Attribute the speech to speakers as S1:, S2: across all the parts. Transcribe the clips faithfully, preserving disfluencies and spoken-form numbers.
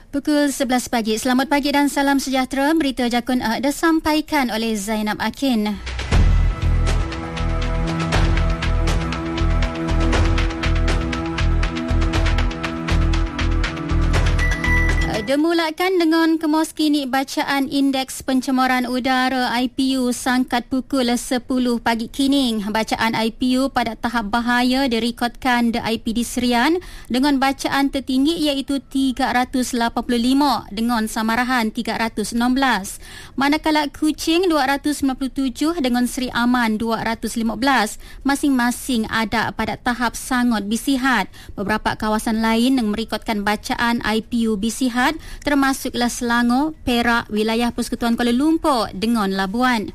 S1: Pukul sebelas pagi. Selamat pagi dan salam sejahtera. Berita Jakun A disampaikan oleh Zainab Akin. Dimulakan dengan kemos kini bacaan Indeks Pencemaran Udara I P U sangkat pukul sepuluh pagi kini. Bacaan I P U pada tahap bahaya direkodkan di I P D Serian dengan bacaan tertinggi iaitu tiga ratus lapan puluh lima dengan samarahan tiga ratus enam belas. Manakala Kuching dua ratus sembilan puluh tujuh dengan Seri Aman dua ratus lima belas masing-masing ada pada tahap sangat bisihat. Beberapa kawasan lain yang merekodkan bacaan I P U bisihat termasuklah Selangor, Perak, wilayah Persekutuan Kuala Lumpur dengan Labuan.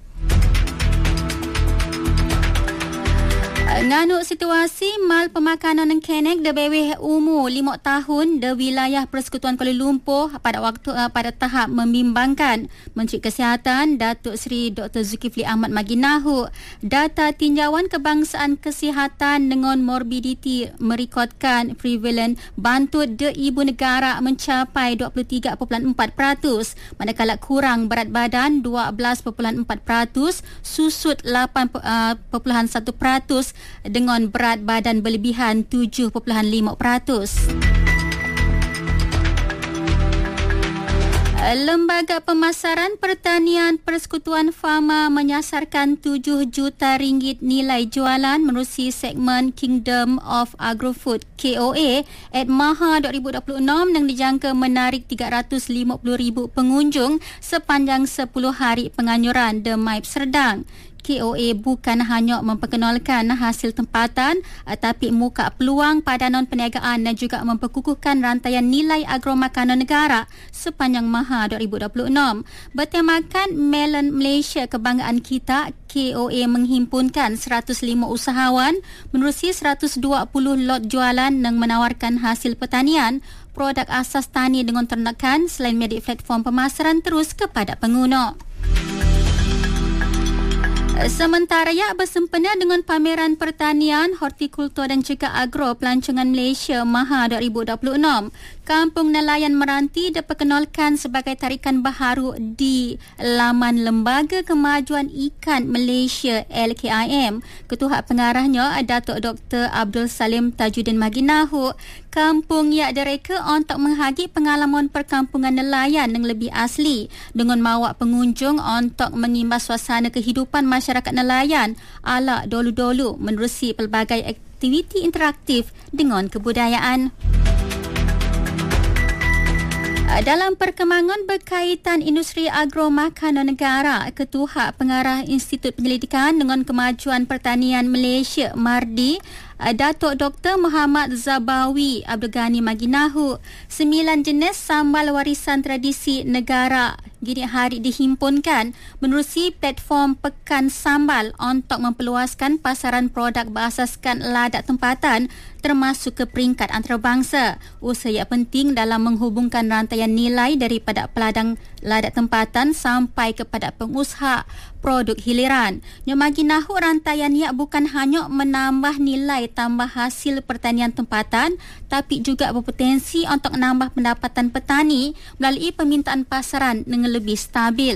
S1: Nganuk situasi mal pemakanan yang kenek di bawah umur lima tahun di wilayah Persekutuan Kuala Lumpur pada waktu uh, pada tahap membimbangkan. Menteri Kesihatan Datuk Seri Doktor Zulkifli Ahmad Maginahu, data tinjauan kebangsaan kesihatan dengan morbiditi merekodkan prevalent bantut di ibu negara mencapai dua puluh tiga perpuluhan empat peratus, manakala kurang berat badan dua belas perpuluhan empat peratus, susut lapan perpuluhan satu peratus dengan berat badan berlebihan tujuh perpuluhan lima peratus. Lembaga Pemasaran Pertanian Persekutuan Fama menyasarkan tujuh juta ringgit nilai jualan menerusi segmen Kingdom of Agrofood K O A at Maha dua ribu dua puluh enam yang dijangka menarik tiga ratus lima puluh ribu pengunjung sepanjang sepuluh hari penganjuran The Maib Serdang. K O A bukan hanya memperkenalkan hasil tempatan tapi muka peluang padanan perniagaan dan juga memperkukuhkan rantaian nilai agromakanan negara sepanjang Maha dua ribu dua puluh enam. Bertemakan Melon Malaysia Kebanggaan Kita, K O A menghimpunkan seratus lima usahawan menerusi seratus dua puluh lot jualan yang menawarkan hasil pertanian, produk asas tani dengan ternakan selain media platform pemasaran terus kepada pengguna. Sementara ia bersempena dengan pameran pertanian, hortikultur dan juga agro pelancongan Malaysia Maha dua ribu dua puluh enam, Kampung Nelayan Meranti diperkenalkan sebagai tarikan baharu di laman Lembaga Kemajuan Ikan Malaysia L K I M. Ketua Pengarahnya Datuk Doktor Abdul Salim Tajuddin Maginahu, kampung ia direka untuk menghagi pengalaman perkampungan nelayan yang lebih asli dengan mawa pengunjung untuk mengimbas suasana kehidupan masyarakat nelayan ala dulu-dulu menerusi pelbagai aktiviti interaktif dengan kebudayaan. Dalam perkembangan berkaitan industri agro makanan negara, Ketua Pengarah Institut Penyelidikan dengan Kemajuan Pertanian Malaysia Mardi, Datuk Doktor Muhammad Zabawi Abdul Ghani Maginahu, sembilan jenis sambal warisan tradisi negara gini hari dihimpunkan menerusi platform Pekan Sambal untuk memperluaskan pasaran produk berasaskan ladak tempatan termasuk ke peringkat antarabangsa. Usaha penting dalam menghubungkan rantaian nilai daripada peladang ladak tempatan sampai kepada pengusaha produk hiliran. Nyamaginahu rantaian ia bukan hanya menambah nilai tambah hasil pertanian tempatan tapi juga berpotensi untuk menambah pendapatan petani melalui permintaan pasaran dengan lebih stabil.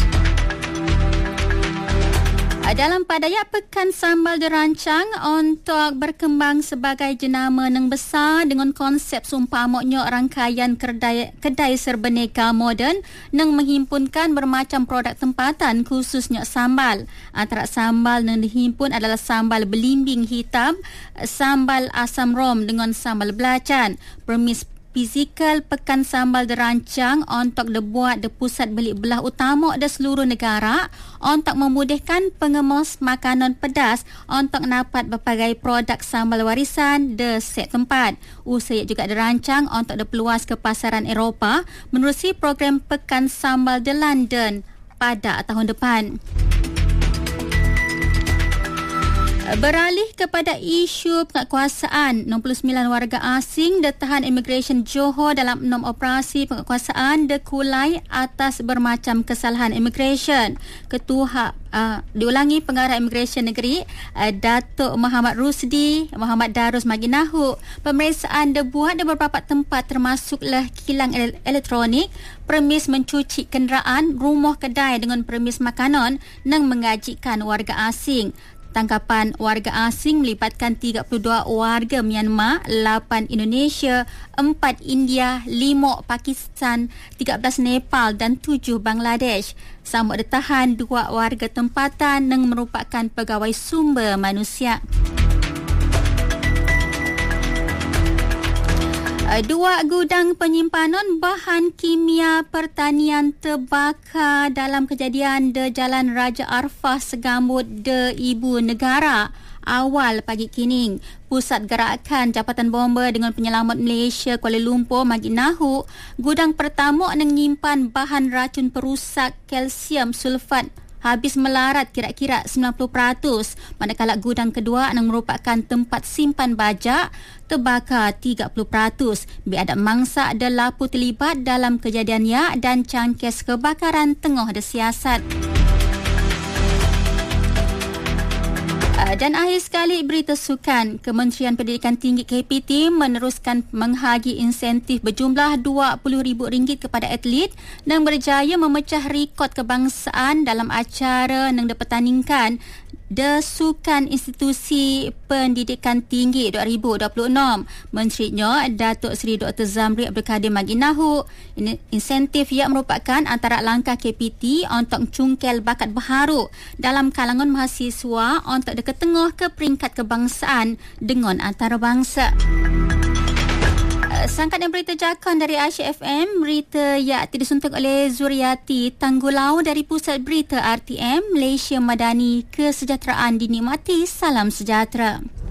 S1: Dalam padaya Pekan Sambal dirancang untuk berkembang sebagai jenama yang besar dengan konsep seumpamanya rangkaian kedai, kedai serbaneka moden yang menghimpunkan bermacam produk tempatan khususnya sambal. Antara sambal yang dihimpun adalah sambal belimbing hitam, sambal asam rom dengan sambal belacan. Permis fizikal Pekan Sambal dirancang untuk dibuat di pusat belik belah utama di seluruh negara untuk memudahkan pengemas makanan pedas untuk dapat berbagai produk sambal warisan di set tempat. Usaha juga dirancang untuk diperluas ke pasaran Eropah menerusi program Pekan Sambal di London pada tahun depan. Beralih kepada isu penguatkuasaan, enam puluh sembilan warga asing ditahan Immigration Johor dalam enam operasi penguatkuasaan dekulai atas bermacam kesalahan immigration. Ketua uh, diulangi Pengarah Immigration Negeri uh, Datuk Muhammad Rusdi Muhammad Darus Maginahu, pemeriksaan dibuat di beberapa tempat termasuklah kilang elektronik, premis mencuci kenderaan, rumah kedai dengan premis makanan dan mengajikan warga asing. Tangkapan warga asing melibatkan tiga puluh dua warga Myanmar, lapan Indonesia, empat India, lima Pakistan, tiga belas Nepal dan tujuh Bangladesh. Sama ditahan dua warga tempatan yang merupakan pegawai sumber manusia. Dua gudang penyimpanan bahan kimia pertanian terbakar dalam kejadian di Jalan Raja Arfah, Segambut de Ibu Negara awal pagi kini. Pusat Gerakan Jabatan Bomba dengan Penyelamat Malaysia Kuala Lumpur Maginahu, gudang pertama yang menyimpan bahan racun perusak kalsium sulfat habis melarat kira-kira sembilan puluh peratus, manakala gudang kedua yang merupakan tempat simpan bajak terbakar tiga puluh peratus. Biadab mangsa ada lapu terlibat dalam kejadiannya dan cangkes kebakaran tengah disiasat. Dan akhir sekali berita sukan. Kementerian Pendidikan Tinggi K P T meneruskan menghagi insentif berjumlah dua puluh ribu ringgit kepada atlet dan berjaya memecah rekod kebangsaan dalam acara yang dipertandingkan The Sukan Institusi Pendidikan Tinggi dua ribu dua puluh enam. Menterinya Datuk Seri Doktor Zamri Abdul Kadir Maginahu, insentif ia merupakan antara langkah K P T untuk cungkel bakat baharu dalam kalangan mahasiswa untuk deketengah ke peringkat kebangsaan dengan antarabangsa. Sangkat dan berita jakan dari Aisyah F M, berita yang disuntuk oleh Zuriati Tanggulau dari Pusat Berita R T M Malaysia Madani. Kesejahteraan dinikmati, salam sejahtera.